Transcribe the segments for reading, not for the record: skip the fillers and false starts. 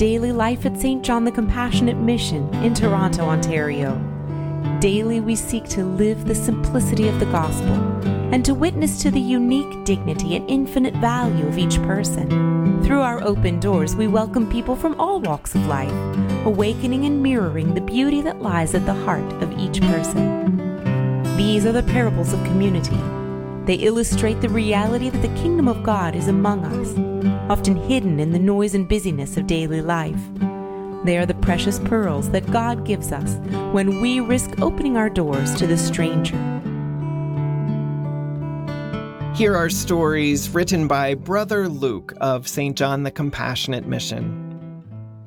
daily life at St. John the Compassionate Mission in Toronto, Ontario. Daily we seek to live the simplicity of the gospel and to witness to the unique dignity and infinite value of each person. Through our open doors, we welcome people from all walks of life, awakening and mirroring the beauty that lies at the heart of each person. These are the parables of community. They illustrate the reality that the kingdom of God is among us, often hidden in the noise and busyness of daily life. They are the precious pearls that God gives us when we risk opening our doors to the stranger. Here are stories written by Brother Luke of St. John the Compassionate Mission.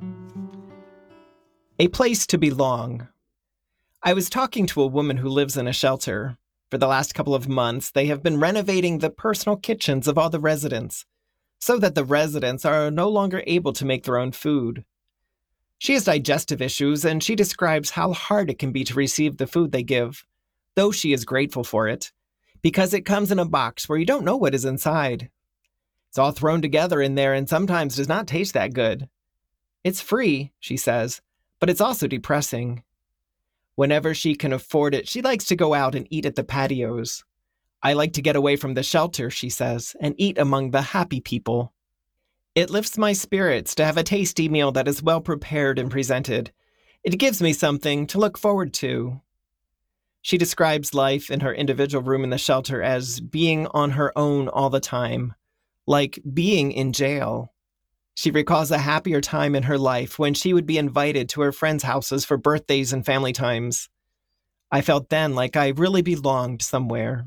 A place to belong. I was talking to a woman who lives in a shelter. For the last couple of months, they have been renovating the personal kitchens of all the residents, so that the residents are no longer able to make their own food. She has digestive issues, and she describes how hard it can be to receive the food they give, though she is grateful for it, because it comes in a box where you don't know what is inside. It's all thrown together in there and sometimes does not taste that good. It's free, she says, but it's also depressing. Whenever she can afford it, she likes to go out and eat at the patios. I like to get away from the shelter, she says, and eat among the happy people. It lifts my spirits to have a tasty meal that is well prepared and presented. It gives me something to look forward to. She describes life in her individual room in the shelter as being on her own all the time, like being in jail. She recalls a happier time in her life when she would be invited to her friends' houses for birthdays and family times. I felt then like I really belonged somewhere.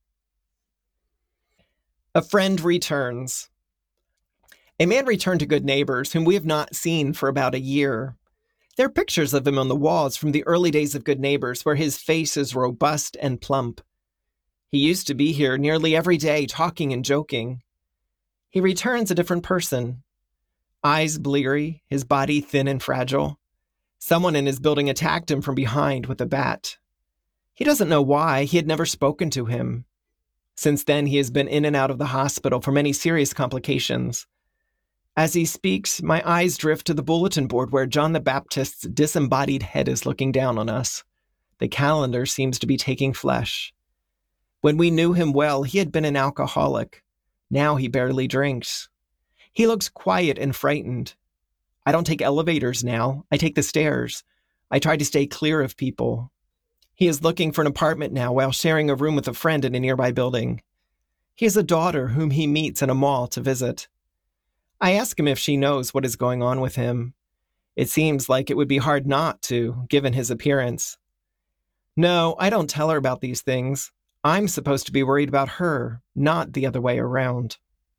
A friend returns. A man returned to Good Neighbors whom we have not seen for about a year. There are pictures of him on the walls from the early days of Good Neighbors where his face is robust and plump. He used to be here nearly every day talking and joking. He returns a different person. Eyes bleary, his body thin and fragile. Someone in his building attacked him from behind with a bat. He doesn't know why. He had never spoken to him. Since then, he has been in and out of the hospital for many serious complications. As he speaks, my eyes drift to the bulletin board where John the Baptist's disembodied head is looking down on us. The calendar seems to be taking flesh. When we knew him well, he had been an alcoholic. Now he barely drinks. He looks quiet and frightened. I don't take elevators now. I take the stairs. I try to stay clear of people. He is looking for an apartment now while sharing a room with a friend in a nearby building. He has a daughter whom he meets in a mall to visit. I ask him if she knows what is going on with him. It seems like it would be hard not to, given his appearance. No, I don't tell her about these things. I'm supposed to be worried about her, not the other way around.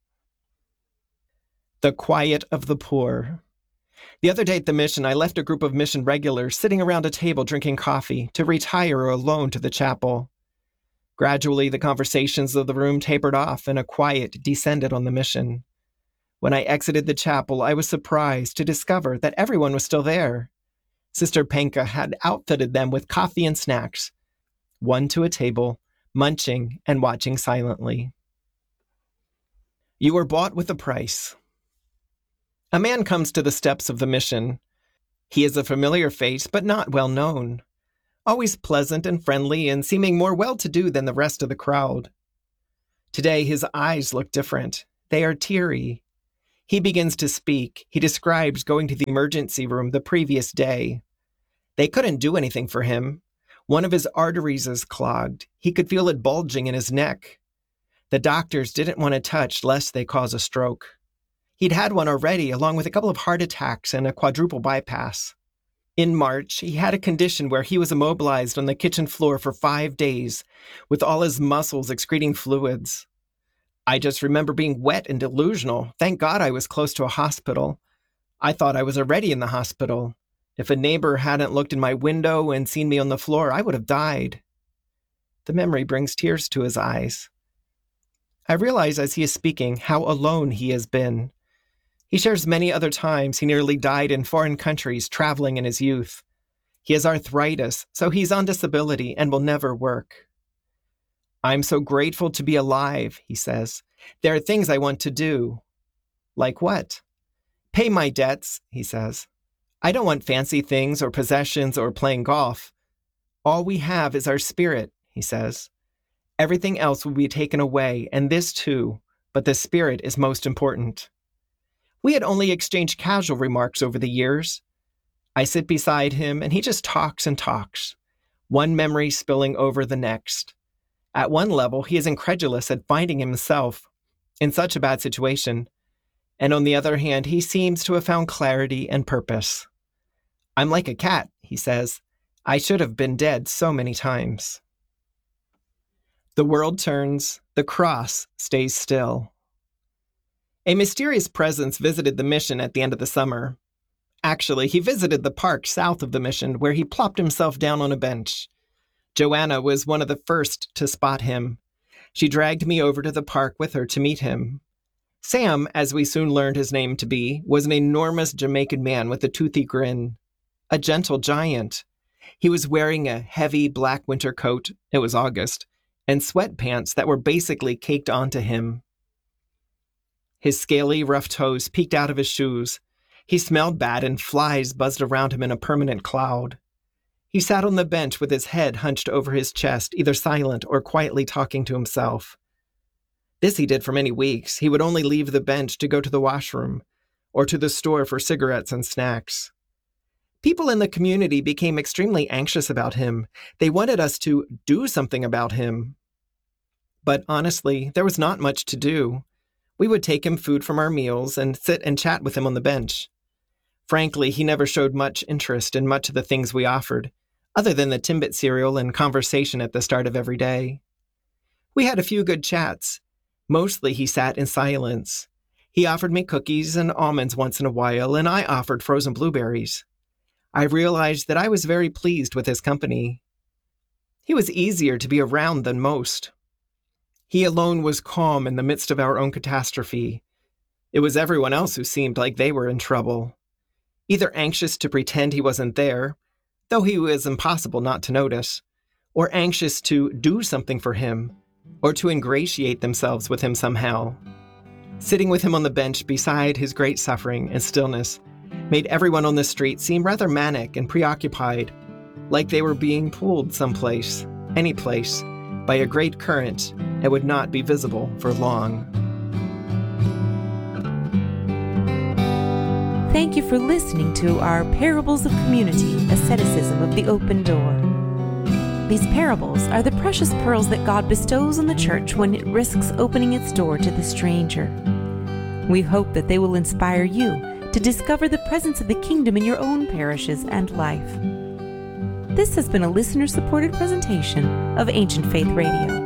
The quiet of the poor. The other day at the mission, I left a group of mission regulars sitting around a table drinking coffee to retire alone to the chapel. Gradually, the conversations of the room tapered off and a quiet descended on the mission. When I exited the chapel, I was surprised to discover that everyone was still there. Sister Penka had outfitted them with coffee and snacks, one to a table, munching and watching silently. You were bought with a price. A man comes to the steps of the mission. He is a familiar face, but not well known. Always pleasant and friendly and seeming more well-to-do than the rest of the crowd. Today, his eyes look different. They are teary. He begins to speak. He describes going to the emergency room the previous day. They couldn't do anything for him. One of his arteries is clogged. He could feel it bulging in his neck. The doctors didn't want to touch lest they cause a stroke. He'd had one already, along with a couple of heart attacks and a quadruple bypass. In March, he had a condition where he was immobilized on the kitchen floor for 5 days, with all his muscles excreting fluids. I just remember being wet and delusional. Thank God I was close to a hospital. I thought I was already in the hospital. If a neighbor hadn't looked in my window and seen me on the floor, I would have died. The memory brings tears to his eyes. I realize as he is speaking how alone he has been. He shares many other times he nearly died in foreign countries traveling in his youth. He has arthritis, so he's on disability and will never work. I'm so grateful to be alive, he says. There are things I want to do. Like what? Pay my debts, he says. I don't want fancy things or possessions or playing golf. All we have is our spirit, he says. Everything else will be taken away, and this too, but the spirit is most important. We had only exchanged casual remarks over the years. I sit beside him, and he just talks and talks, one memory spilling over the next. At one level, he is incredulous at finding himself in such a bad situation, and on the other hand, he seems to have found clarity and purpose. I'm like a cat, he says. I should have been dead so many times. The world turns, the cross stays still. A mysterious presence visited the mission at the end of the summer. Actually, he visited the park south of the mission, where he plopped himself down on a bench. Joanna was one of the first to spot him. She dragged me over to the park with her to meet him. Sam, as we soon learned his name to be, was an enormous Jamaican man with a toothy grin. A gentle giant. He was wearing a heavy black winter coat, it was August, and sweatpants that were basically caked onto him. His scaly, rough toes peeked out of his shoes. He smelled bad, and flies buzzed around him in a permanent cloud. He sat on the bench with his head hunched over his chest, either silent or quietly talking to himself. This he did for many weeks. He would only leave the bench to go to the washroom or to the store for cigarettes and snacks. People in the community became extremely anxious about him. They wanted us to do something about him. But honestly, there was not much to do. We would take him food from our meals and sit and chat with him on the bench. Frankly, he never showed much interest in much of the things we offered, other than the Timbit cereal and conversation at the start of every day. We had a few good chats. Mostly he sat in silence. He offered me cookies and almonds once in a while, and I offered frozen blueberries. I realized that I was very pleased with his company. He was easier to be around than most. He alone was calm in the midst of our own catastrophe. It was everyone else who seemed like they were in trouble, either anxious to pretend he wasn't there, though he was impossible not to notice, or anxious to do something for him, or to ingratiate themselves with him somehow. Sitting with him on the bench beside his great suffering and stillness made everyone on the street seem rather manic and preoccupied, like they were being pulled someplace, any place, by a great current and would not be visible for long. Thank you for listening to our Parables of Community, Asceticism of the Open Door. These parables are the precious pearls that God bestows on the church when it risks opening its door to the stranger. We hope that they will inspire you to discover the presence of the kingdom in your own parishes and life. This has been a listener-supported presentation of Ancient Faith Radio.